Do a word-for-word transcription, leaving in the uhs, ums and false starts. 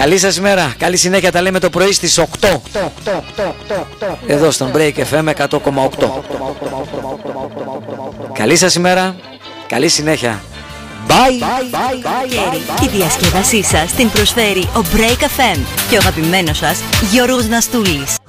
Καλή σας ημέρα, καλή συνέχεια, τα λέμε το πρωί στις οκτώ εδώ στον Break εφ εμ εκατό κόμμα οκτώ. Καλή σας ημέρα, καλή συνέχεια. Bye! Και η διασκέδασή σας την προσφέρει ο Break εφ εμ και ο αγαπημένος σας Γιώργος Ναστούλης.